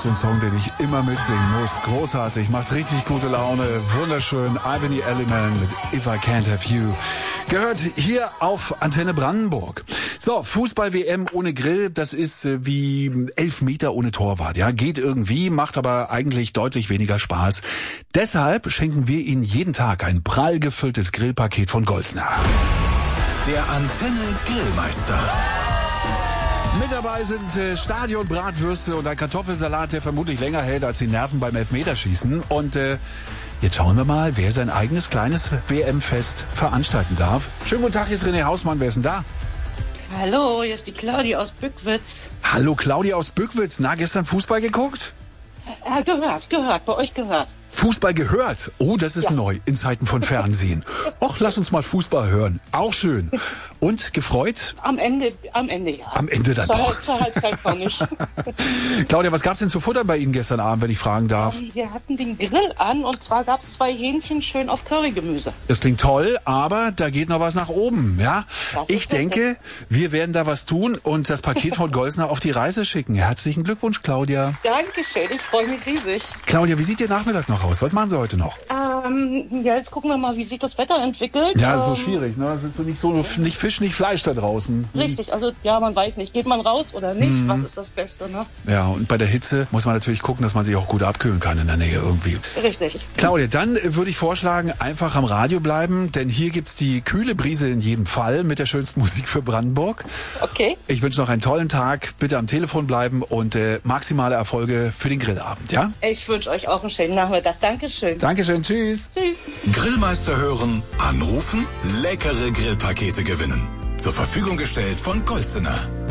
so ein Song, den ich immer mitsingen muss. Großartig, macht richtig gute Laune. Wunderschön. Albany Element mit If I Can't Have You. Gehört hier auf Antenne Brandenburg. So, Fußball-WM ohne Grill, das ist wie 11 Meter ohne Torwart. Ja, geht irgendwie, macht aber eigentlich deutlich weniger Spaß. Deshalb schenken wir Ihnen jeden Tag ein prall gefülltes Grillpaket von Golsner. Der Antenne Grillmeister. Mit dabei sind Stadionbratwürste und ein Kartoffelsalat, der vermutlich länger hält als die Nerven beim Elfmeterschießen. Und jetzt schauen wir mal, wer sein eigenes kleines WM-Fest veranstalten darf. Schönen guten Tag, hier ist René Hausmann. Wer ist denn da? Hallo, hier ist die Claudia aus Bückwitz. Hallo, Claudia aus Bückwitz. Na, gestern Fußball geguckt? Gehört, bei euch gehört. Fußball gehört? Oh, das ist neu in Zeiten von Fernsehen. Och, lass uns mal Fußball hören. Auch schön. Und gefreut? Am Ende, ja. Am Ende dann doch. Zur Halbzeit war nicht. Claudia, was gab's denn zu futtern bei Ihnen gestern Abend, wenn ich fragen darf? Wir hatten den Grill an und zwar gab's 2 Hähnchen schön auf Currygemüse. Das klingt toll, aber da geht noch was nach oben, ja? Ich denke, wir werden da was tun und das Paket von Golsner auf die Reise schicken. Herzlichen Glückwunsch, Claudia. Dankeschön, ich freue mich riesig. Claudia, wie sieht Ihr Nachmittag noch aus? Was machen Sie heute noch? Ja, jetzt gucken wir mal, wie sich das Wetter entwickelt. Ja, ist so schwierig, ne? Es ist so nicht Fisch, nicht Fleisch da draußen. Richtig, also ja, man weiß nicht, geht man raus oder nicht, was ist das Beste, ne? Ja, und bei der Hitze muss man natürlich gucken, dass man sich auch gut abkühlen kann in der Nähe irgendwie. Richtig. Claudia, dann würde ich vorschlagen, einfach am Radio bleiben, denn hier gibt's die kühle Brise in jedem Fall mit der schönsten Musik für Brandenburg. Okay. Ich wünsche noch einen tollen Tag, bitte am Telefon bleiben und maximale Erfolge für den Grillabend, ja? Ich wünsche euch auch einen schönen Nachmittag. Dankeschön. Dankeschön, tschüss. Tschüss. Grillmeister hören, anrufen, leckere Grillpakete gewinnen. Zur Verfügung gestellt von Golsner.